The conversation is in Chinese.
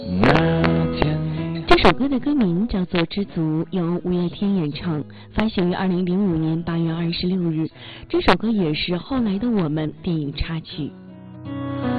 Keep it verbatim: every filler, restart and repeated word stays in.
这首歌的歌名叫做《知足》，由五月天演唱，发行于二零零五年八月二十六日。这首歌也是后来的我们电影插曲。